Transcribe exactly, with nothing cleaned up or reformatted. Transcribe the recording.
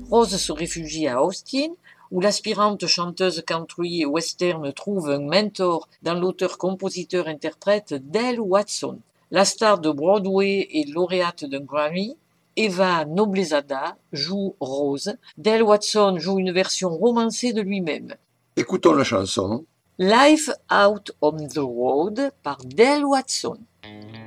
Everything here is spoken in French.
Rose se réfugie à Austin, où l'aspirante chanteuse country et western trouve un mentor dans l'auteur-compositeur-interprète Del Watson. La star de Broadway et lauréate d'un Grammy, Eva Noblezada joue Rose. Del Watson joue une version romancée de lui-même. Écoutons la chanson. Life Out on the Road par Del Watson.